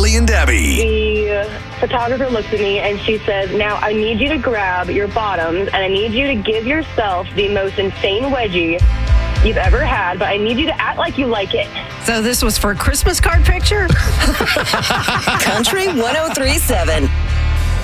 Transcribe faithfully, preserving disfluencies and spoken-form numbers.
Carly and Debbie. The photographer looks at me and she says, now I need you to grab your bottoms and I need you to give yourself the most insane wedgie you've ever had, but I need you to act like you like it. So this was for a Christmas card picture? Country one oh three point seven.